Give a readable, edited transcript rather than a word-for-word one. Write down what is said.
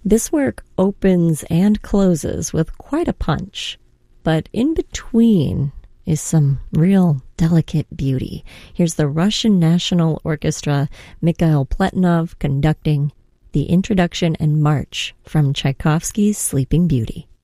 This work opens and closes with quite a punch, but in between is some real delicate beauty. Here's the Russian National Orchestra, Mikhail Pletnov conducting the introduction and march from Tchaikovsky's Sleeping Beauty.